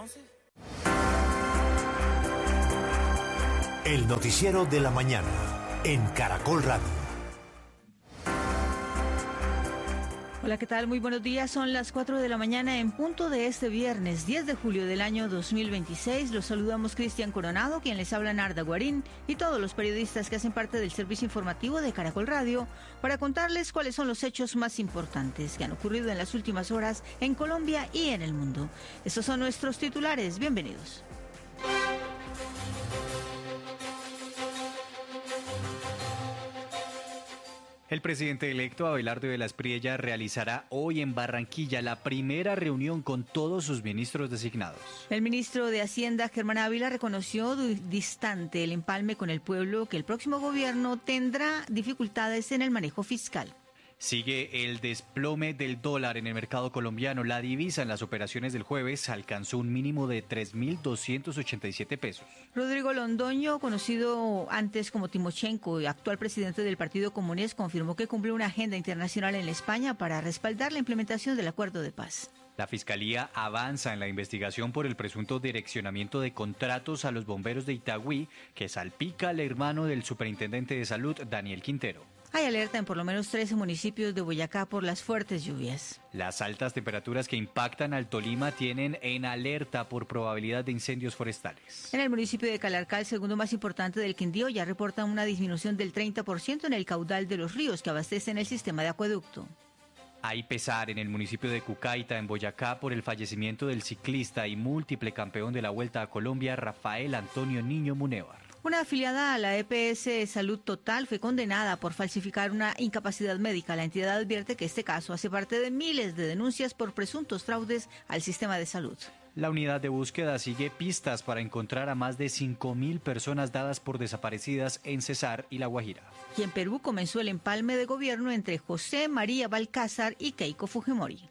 entonces. El noticiero de la mañana en Caracol Radio. Hola, ¿qué tal? Muy buenos días. Son las 4 de la mañana en punto de este viernes 10 de julio del año 2026. Los saludamos Cristian Coronado, quien les habla Narda Guarín, y todos los periodistas que hacen parte del servicio informativo de Caracol Radio para contarles cuáles son los hechos más importantes que han ocurrido en las últimas horas en Colombia y en el mundo. Estos son nuestros titulares. Bienvenidos. El presidente electo Abelardo de la Espriella realizará hoy en Barranquilla la primera reunión con todos sus ministros designados. El ministro de Hacienda, Germán Ávila, reconoció distante el empalme con el pueblo que el próximo gobierno tendrá dificultades en el manejo fiscal. Sigue el desplome del dólar en el mercado colombiano. La divisa en las operaciones del jueves alcanzó un mínimo de 3.287 pesos. Rodrigo Londoño, conocido antes como Timochenko y actual presidente del Partido Comunista, confirmó que cumple una agenda internacional en España para respaldar la implementación del acuerdo de paz. La Fiscalía avanza en la investigación por el presunto direccionamiento de contratos a los bomberos de Itagüí que salpica al hermano del superintendente de salud, Daniel Quintero. Hay alerta en por lo menos 13 municipios de Boyacá por las fuertes lluvias. Las altas temperaturas que impactan al Tolima tienen en alerta por probabilidad de incendios forestales. En el municipio de Calarcá, el segundo más importante del Quindío, ya reportan una disminución del 30% en el caudal de los ríos que abastecen el sistema de acueducto. Hay pesar en el municipio de Cucaita, en Boyacá, por el fallecimiento del ciclista y múltiple campeón de la Vuelta a Colombia, Rafael Antonio Niño Munévar. Una afiliada a la EPS Salud Total fue condenada por falsificar una incapacidad médica. La entidad advierte que este caso hace parte de miles de denuncias por presuntos fraudes al sistema de salud. La unidad de búsqueda sigue pistas para encontrar a más de 5.000 personas dadas por desaparecidas en Cesar y La Guajira. Y en Perú comenzó el empalme de gobierno entre José María Balcázar y Keiko Fujimori.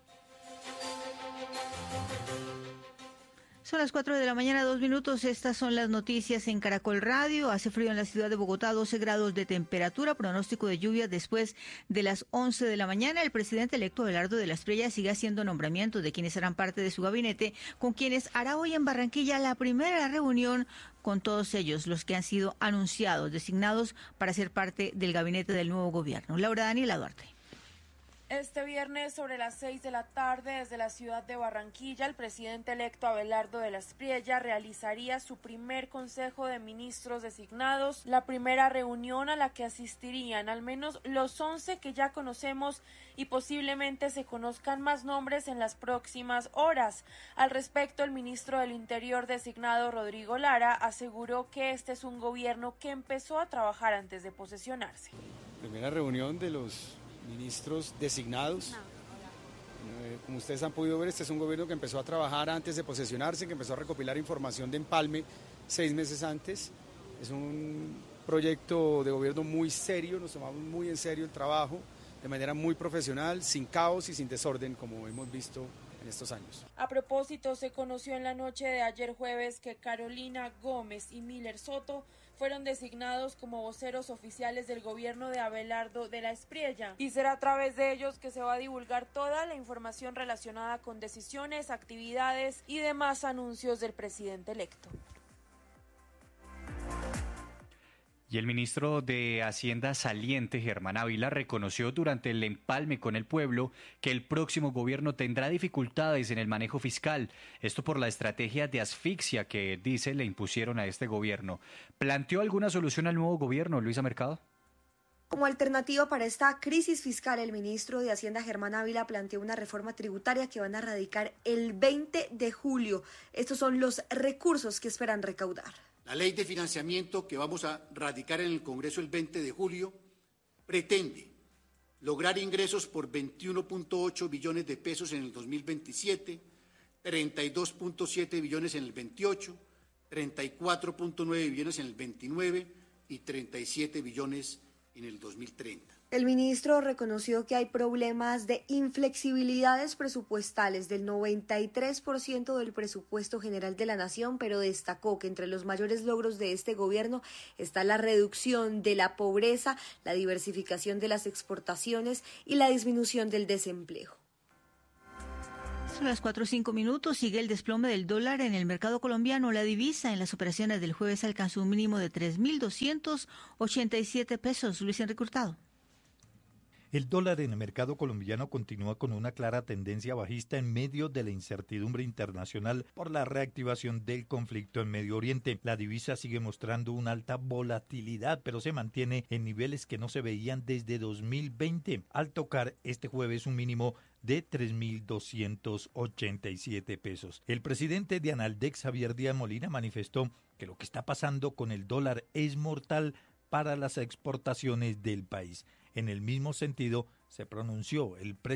Son las 4 de la mañana, 2 minutos. Estas son las noticias en Caracol Radio. Hace frío en la ciudad de Bogotá, 12 grados de temperatura, pronóstico de lluvia después de las 11 de la mañana. El presidente electo Abelardo de la Espriella sigue haciendo nombramientos de quienes harán parte de su gabinete, con quienes hará hoy en Barranquilla la primera reunión con todos ellos, los que han sido anunciados, designados para ser parte del gabinete del nuevo gobierno. Laura Daniela Duarte. Este viernes sobre las 6 de la tarde desde la ciudad de Barranquilla, el presidente electo Abelardo de la Espriella realizaría su primer consejo de ministros designados, la primera reunión a la que asistirían al menos los 11 que ya conocemos y posiblemente se conozcan más nombres en las próximas horas. Al respecto, el ministro del Interior designado Rodrigo Lara aseguró que este es un gobierno que empezó a trabajar antes de posesionarse. Primera reunión de los ministros designados. Como ustedes han podido ver, este es un gobierno que empezó a trabajar antes de posesionarse, que empezó a recopilar información de empalme 6 meses antes. Es un proyecto de gobierno muy serio, nos tomamos muy en serio el trabajo, de manera muy profesional, sin caos y sin desorden, como hemos visto en estos años. A propósito, se conoció en la noche de ayer jueves que Carolina Gómez y Miller Soto fueron designados como voceros oficiales del gobierno de Abelardo de la Espriella, y será a través de ellos que se va a divulgar toda la información relacionada con decisiones, actividades y demás anuncios del presidente electo. Y el ministro de Hacienda saliente, Germán Ávila, reconoció durante el empalme con el pueblo que el próximo gobierno tendrá dificultades en el manejo fiscal. Esto por la estrategia de asfixia que, dice, le impusieron a este gobierno. ¿Planteó alguna solución al nuevo gobierno, Luisa Mercado? Como alternativa para esta crisis fiscal, el ministro de Hacienda, Germán Ávila, planteó una reforma tributaria que van a radicar el 20 de julio. Estos son los recursos que esperan recaudar. La ley de financiamiento que vamos a radicar en el Congreso el 20 de julio pretende lograr ingresos por 21.8 billones de pesos en el 2027, 32.7 billones en el 28, 34.9 billones en el 29 y 37 billones en el 2030. El ministro reconoció que hay problemas de inflexibilidades presupuestales del 93% del presupuesto general de la nación, pero destacó que entre los mayores logros de este gobierno está la reducción de la pobreza, la diversificación de las exportaciones y la disminución del desempleo. Son las 4:05. Sigue el desplome del dólar en el mercado colombiano. La divisa en las operaciones del jueves alcanzó un mínimo de 3.287 pesos. Luis Enrique Hurtado. El dólar en el mercado colombiano continúa con una clara tendencia bajista en medio de la incertidumbre internacional por la reactivación del conflicto en Medio Oriente. La divisa sigue mostrando una alta volatilidad, pero se mantiene en niveles que no se veían desde 2020, al tocar este jueves un mínimo de 3.287 pesos. El presidente de Analdex, Javier Díaz Molina, manifestó que lo que está pasando con el dólar es mortal para las exportaciones del país. En el mismo sentido, se pronunció el presidente